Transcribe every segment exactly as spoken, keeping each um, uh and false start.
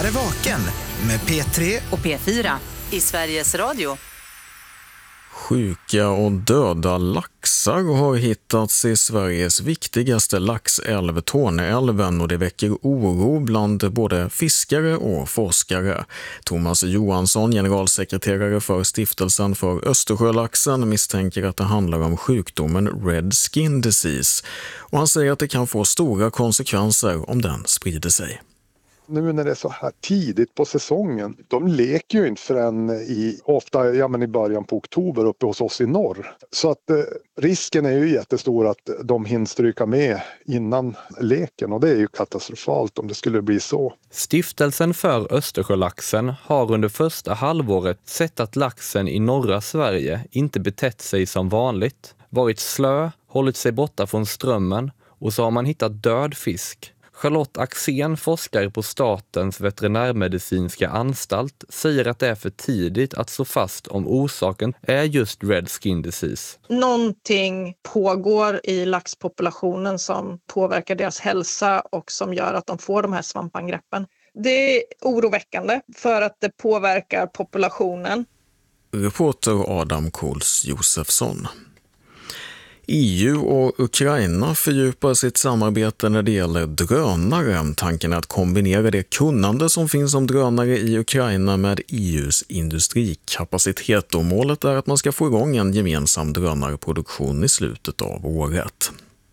här är Vaken med P tre och P fyra i Sveriges Radio. Sjuka och döda laxar har hittats i Sveriges viktigaste laxälv, Torneälven, och det väcker oro bland både fiskare och forskare. Thomas Johansson, generalsekreterare för Stiftelsen för Östersjölaxen, misstänker att det handlar om sjukdomen Red Skin Disease, och han säger att det kan få stora konsekvenser om den sprider sig. Nu när det är så här tidigt på säsongen, de leker ju inte förrän i, ofta ja, men i början på oktober uppe hos oss i norr. Så att eh, risken är ju jättestor att de hinner stryka med innan leken, och det är ju katastrofalt om det skulle bli så. Stiftelsen för Östersjölaxen har under första halvåret sett att laxen i norra Sverige inte betett sig som vanligt, varit slö, hållit sig borta från strömmen, och så har man hittat död fisk. Charlotte Axén, forskare på Statens veterinärmedicinska anstalt, säger att det är för tidigt att slå fast om orsaken är just Red Skin Disease. Någonting pågår i laxpopulationen som påverkar deras hälsa och som gör att de får de här svampangreppen. Det är oroväckande för att det påverkar populationen. Reporter Adam Kohls Josefsson. E U och Ukraina fördjupar sitt samarbete när det gäller drönare. Tanken är att kombinera det kunnande som finns om drönare i Ukraina med E U:s industrikapacitet, och målet är att man ska få igång en gemensam drönarproduktion i slutet av året.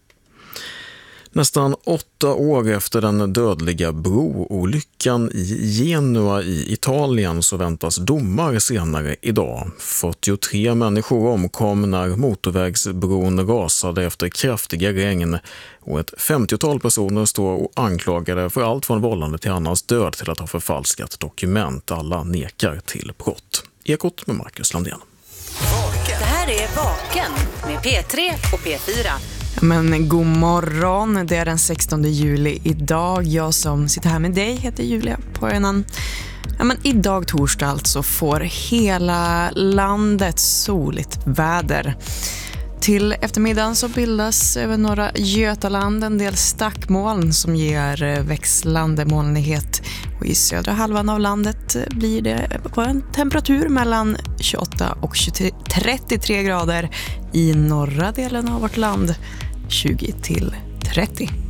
Nästan åtta år efter den dödliga broolyckan i Genua i Italien så väntas domar senare idag. fyrtiotre människor omkom när motorvägsbron rasade efter kraftiga regn, och ett femtiotal personer står anklagade för allt från vållande till annans död till att ha förfalskat dokument. Alla nekar till brott. Ekot med Marcus Landén. Det här är Vaken med P tre och P fyra. Men god morgon, det är den sextonde juli idag. Jag som sitter här med dig heter Julia Pojanen. Ja, men idag torsdag alltså får hela landet soligt väder. Till eftermiddagen så bildas över norra Götaland en del stackmoln som ger växlande molnighet. Och i södra halvan av landet blir det på en temperatur mellan tjugoåtta och trettiotre grader. I norra delen av vårt land tjugo till trettio.